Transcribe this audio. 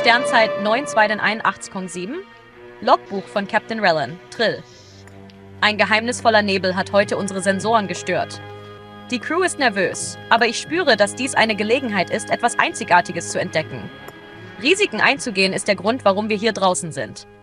Sternzeit 9-2-81,7. Logbuch von Captain Rellan, Trill. Ein geheimnisvoller Nebel hat heute unsere Sensoren gestört. Die Crew ist nervös, aber ich spüre, dass dies eine Gelegenheit ist, etwas Einzigartiges zu entdecken. Risiken einzugehen ist der Grund, warum wir hier draußen sind.